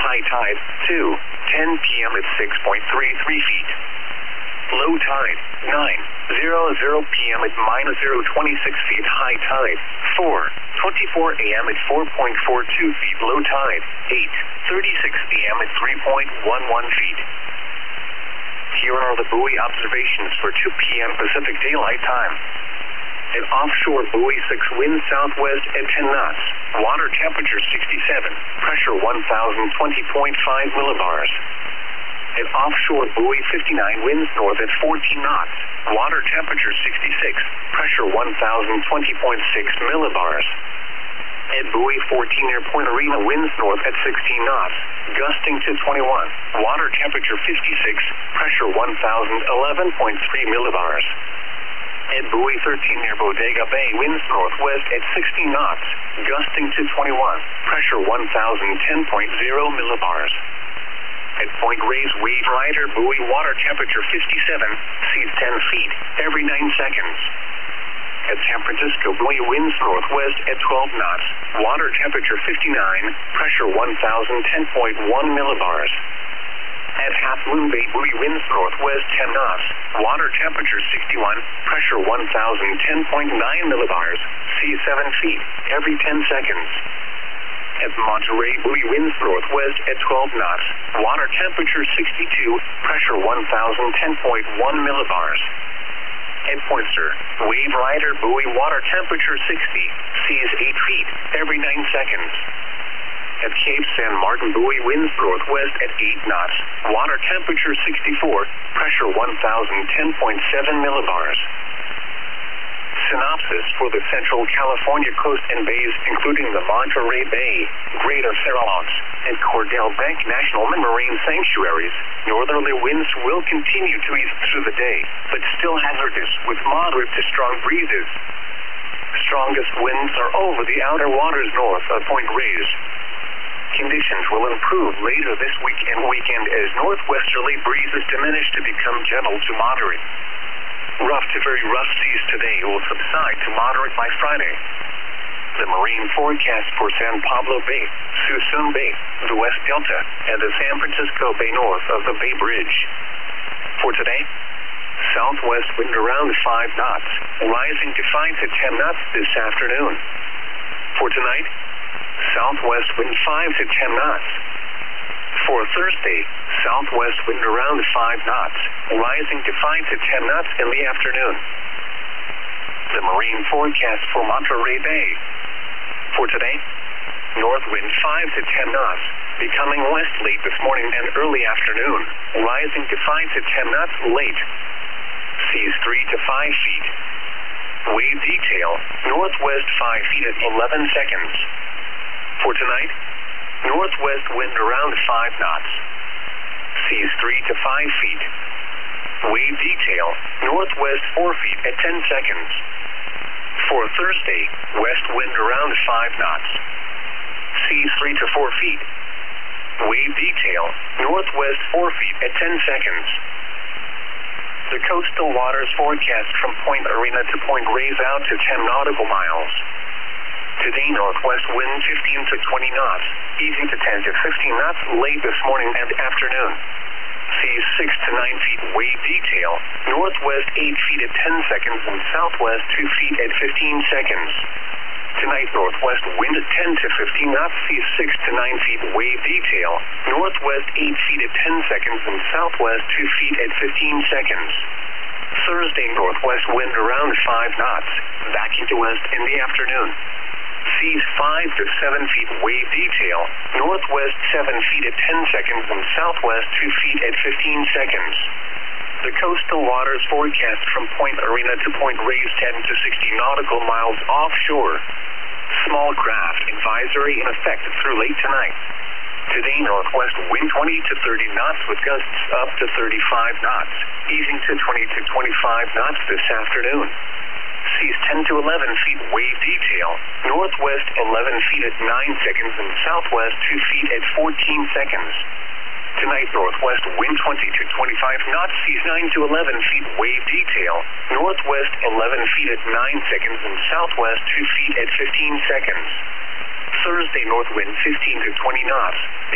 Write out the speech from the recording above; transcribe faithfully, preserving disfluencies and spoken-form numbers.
High tide, two ten p m at six point three three feet. Low tide, nine hundred p m at minus zero point two six feet. High tide, four twenty-four a m at four point four two feet. Low tide, eight thirty-six p m at three point one one feet. Here are the buoy observations for two p m Pacific Daylight Time. At offshore buoy six, wind southwest at ten knots. Water temperature sixty-seven. Pressure one thousand twenty point five millibars. At offshore buoy fifty-nine, winds north at fourteen knots. Water temperature sixty-six. Pressure one thousand twenty point six millibars. At buoy fourteen, near Point Arena, winds north at sixteen knots, gusting to twenty-one. Water temperature fifty-six. Pressure one thousand eleven point three millibars. At buoy thirteen, near Bodega Bay, winds northwest at sixteen knots, gusting to twenty-one. Pressure one thousand ten point zero millibars. At Point Reyes, wave rider buoy, water temperature fifty-seven, seas ten feet every nine seconds. At San Francisco buoy, winds northwest at twelve knots, water temperature fifty-nine, pressure one thousand ten point one millibars. At Half Moon Bay buoy, winds northwest ten knots, water temperature sixty-one, pressure one thousand ten point nine millibars, seas seven feet every ten seconds. At Monterey buoy, winds northwest at twelve knots, water temperature sixty-two, pressure one thousand ten point one millibars. At Poinsett, wave rider buoy, water temperature sixty, seas eight feet every nine seconds. At Cape San Martin buoy, winds northwest at eight knots, water temperature sixty-four, pressure one thousand ten point seven millibars. Synopsis for the Central California coast and bays, including the Monterey Bay, Greater Farallones, and Cordell Bank National Marine Sanctuaries. Northerly winds will continue to ease through the day, but still hazardous with moderate to strong breezes. Strongest winds are over the outer waters north of Point Reyes. Conditions will improve later this week and weekend as northwesterly breezes diminish to become gentle to moderate. Rough to very rough seas today will subside to moderate by Friday. The marine forecast for San Pablo Bay, Suisun Bay, the West Delta, and the San Francisco Bay north of the Bay Bridge. For today, southwest wind around five knots, rising to five to ten knots this afternoon. For tonight, southwest wind five to ten knots. For Thursday, southwest wind around five knots, rising to five to ten knots in the afternoon. The marine forecast for Monterey Bay. For today, north wind five to ten knots, becoming west late this morning and early afternoon, rising to five to ten knots late. Seas three to five feet. Wave detail, northwest five feet at eleven seconds. For tonight, northwest wind around five knots. Seas three to five feet. Wave detail, northwest four feet at ten seconds. For Thursday, west wind around five knots. Seas three to four feet. Wave detail, northwest four feet at ten seconds. The coastal waters forecast from Point Arena to Point Reyes out to ten nautical miles. Today, northwest wind fifteen to twenty knots, easing to ten to fifteen knots late this morning and afternoon. Seas six to nine feet. Wave detail, northwest eight feet at ten seconds and southwest two feet at fifteen seconds. Tonight, northwest wind ten to fifteen knots, seas six to nine feet. Wave detail, northwest eight feet at ten seconds and southwest two feet at fifteen seconds. Thursday, northwest wind around five knots, backing to west in the afternoon. Seas five to seven feet. Wave detail, northwest seven feet at ten seconds and southwest two feet at fifteen seconds. The coastal waters forecast from Point Arena to Point Reyes ten to sixty nautical miles offshore. Small craft advisory in effect through late tonight. Today, northwest wind twenty to thirty knots with gusts up to thirty-five knots, easing to twenty to twenty-five knots this afternoon. Seas ten to eleven feet. Wave detail, northwest eleven feet at nine seconds and southwest two feet at fourteen seconds. Tonight, northwest wind twenty to twenty-five knots, seas nine to eleven feet. Wave detail, northwest eleven feet at nine seconds and southwest two feet at fifteen seconds. Thursday, north wind fifteen to twenty knots.